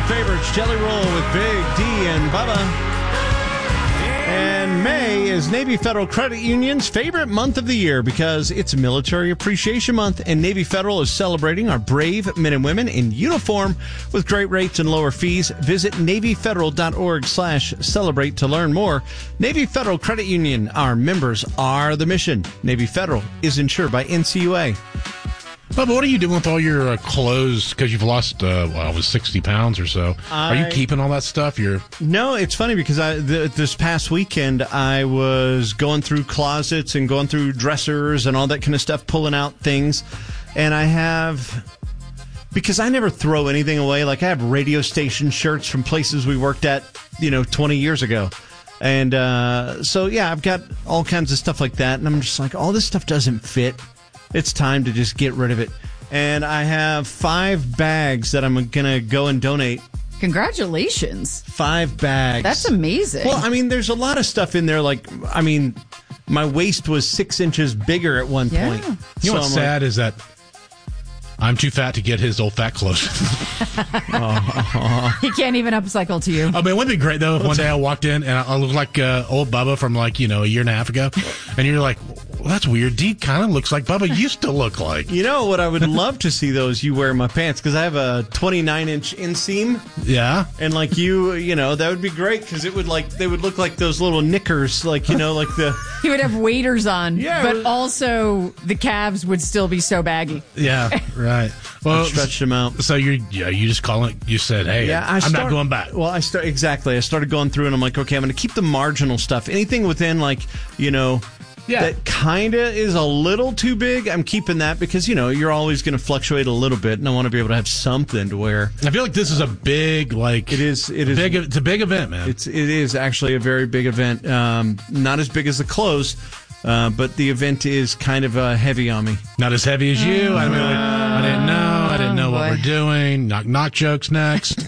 favorites, Jelly Roll with Big D and Bubba. And May is Navy Federal Credit Union's favorite month of the year because it's Military Appreciation Month, and Navy Federal is celebrating our brave men and women in uniform with great rates and lower fees. Visit NavyFederal.org/celebrate to learn more. Navy Federal Credit Union, our members are the mission. Navy Federal is insured by NCUA. Bubba, what are you doing with all your clothes? Because you've lost, 60 pounds or so. Are you keeping all that stuff? No, it's funny because this past weekend I was going through closets and going through dressers and all that kind of stuff, pulling out things. And because I never throw anything away, like I have radio station shirts from places we worked at, 20 years ago. And I've got all kinds of stuff like that. And I'm just like, all this stuff doesn't fit. It's time to just get rid of it. And I have 5 bags that I'm going to go and donate. Congratulations. 5 bags. That's amazing. Well, there's a lot of stuff in there. My waist was 6 inches bigger at one point. You know what's sad is that I'm too fat to get his old fat clothes. He can't even upcycle to you. It wouldn't be great, though, if one day I walked in and I looked like old Bubba from, a year and a half ago. And you're like, well, that's weird. Dee kind of looks like Bubba used to look like. You know what I would love to see, though, is you wear my pants, because I have a 29-inch inseam. Yeah. And that would be great, because they would look like those little knickers, like the... He would have waders on, yeah, but also the calves would still be so baggy. Yeah, right. Well, stretched them out. So you just call it, you said, hey, I'm not going back. Well, I started going through and I'm like, okay, I'm going to keep the marginal stuff. Anything within that kind of is a little too big, I'm keeping that because, you're always going to fluctuate a little bit, and I want to be able to have something to wear. I feel like this is a big, It is. It's a big event, man. It is actually a very big event. Not as big as the clothes, but the event is kind of heavy on me. Not as heavy as you. I didn't know. I didn't know what we're doing. Knock jokes next.